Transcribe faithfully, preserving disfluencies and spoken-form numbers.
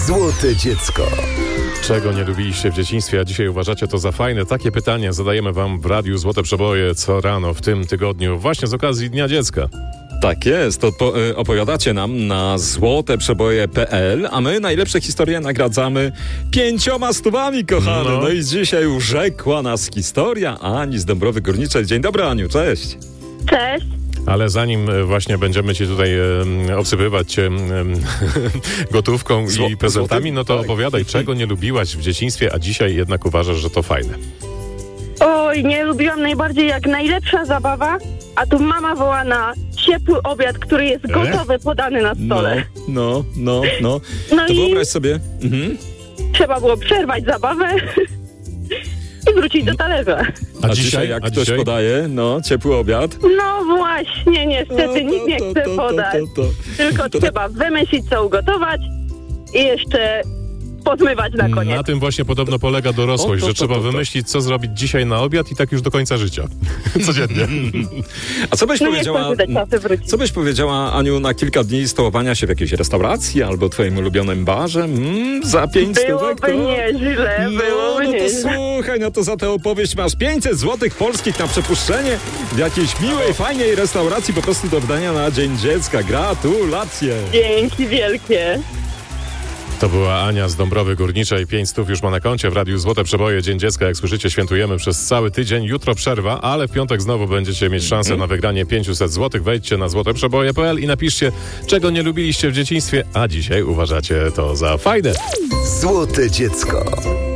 Złote dziecko. Czego nie lubiliście w dzieciństwie, a dzisiaj uważacie to za fajne? Takie pytania zadajemy wam w Radiu Złote Przeboje co rano w tym tygodniu, właśnie z okazji Dnia Dziecka. Tak jest, Odpo- opowiadacie nam na złoteprzeboje kropka pe el, a my najlepsze historie nagradzamy pięcioma stówami, kochany. No. no i dzisiaj urzekła nas historia Ani z Dąbrowy Górniczej. Dzień dobry, Aniu, cześć. Cześć. Ale zanim właśnie będziemy ci tutaj e, obsypywać e, gotówką Zło- i prezentami, no to tak. opowiadaj, czego nie lubiłaś w dzieciństwie, a dzisiaj jednak uważasz, że to fajne. Oj, nie lubiłam najbardziej jak najlepsza zabawa, a tu mama woła na ciepły obiad, który jest gotowy, podany na No, stole. no, no, no. No To i wyobraź sobie... Mhm. trzeba było przerwać zabawę i wrócić do talerza. A, dzisiaj, jak a ktoś dzisiaj? podaje, no, ciepły obiad... No właśnie, niestety No, nikt nie to, chce to, to, podać. to, to. Tylko To trzeba wymyślić, co ugotować i jeszcze pozmywać na koniec. Na tym właśnie podobno polega dorosłość, O, to, że to, trzeba to, to. wymyślić, co zrobić dzisiaj na obiad i tak już do końca życia. Codziennie. A co byś No niech powiedziała... pan te czasy wróci. Co byś powiedziała, Aniu, na kilka dni stołowania się w jakiejś restauracji albo twoim ulubionym barze? Mm, za pięć stówek to... Byłoby nieźle, No, byłoby no to nieźle. słuchaj, no to za tę opowieść masz pięćset złotych polskich na przepuszczenie w jakiejś miłej, fajnej restauracji po prostu do wydania na Dzień Dziecka. Gratulacje! Dzięki wielkie. To była Ania z Dąbrowy Górniczej. Pięć stów już ma na koncie w Radiu Złote Przeboje. Dzień Dziecka, jak słyszycie, świętujemy przez cały tydzień. Jutro przerwa, ale w piątek znowu będziecie mieć szansę na wygranie pięćset złotych. Wejdźcie na złoteprzeboje kropka pe el i napiszcie, czego nie lubiliście w dzieciństwie, a dzisiaj uważacie to za fajne. Złote dziecko.